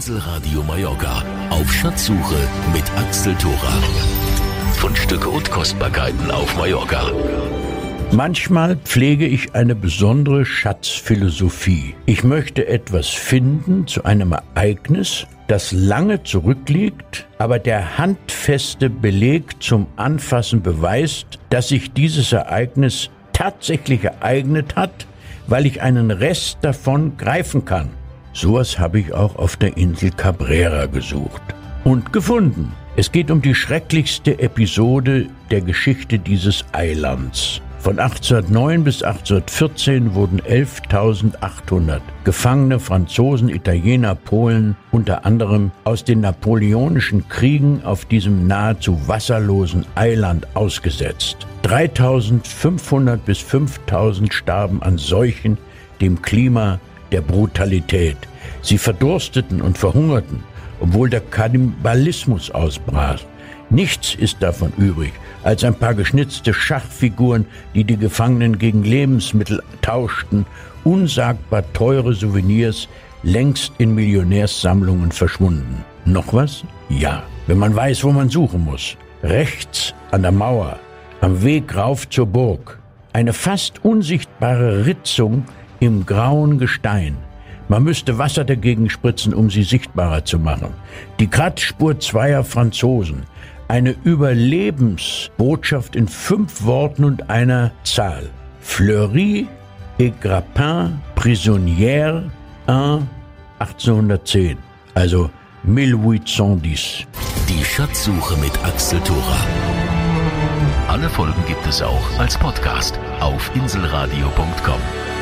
Inselradio Mallorca auf Schatzsuche mit Axel Thora. Fundstücke und Kostbarkeiten auf Mallorca. Manchmal pflege ich eine besondere Schatzphilosophie. Ich möchte etwas finden zu einem Ereignis, das lange zurückliegt, aber der handfeste Beleg zum Anfassen beweist, dass sich dieses Ereignis tatsächlich ereignet hat, weil ich einen Rest davon greifen kann. Sowas habe ich auch auf der Insel Cabrera gesucht und gefunden. Es geht um die schrecklichste Episode der Geschichte dieses Eilands. Von 1809 bis 1814 wurden 11.800 gefangene Franzosen, Italiener, Polen, unter anderem aus den napoleonischen Kriegen auf diesem nahezu wasserlosen Eiland ausgesetzt. 3.500 bis 5.000 starben an Seuchen, dem Klima, der Brutalität. Sie verdursteten und verhungerten, obwohl der Kannibalismus ausbrach. Nichts ist davon übrig, als ein paar geschnitzte Schachfiguren, die die Gefangenen gegen Lebensmittel tauschten, unsagbar teure Souvenirs, längst in Millionärssammlungen verschwunden. Noch was? Ja, wenn man weiß, wo man suchen muss. Rechts an der Mauer, am Weg rauf zur Burg. Eine fast unsichtbare Ritzung im grauen Gestein. Man müsste Wasser dagegen spritzen, um sie sichtbarer zu machen. Die Kratzspur zweier Franzosen. Eine Überlebensbotschaft in 5 Worten und einer Zahl. Fleury et Grappin, Prisonnière 1, 1810. Also 1810. Die Schatzsuche mit Axel Thora. Alle Folgen gibt es auch als Podcast auf inselradio.com.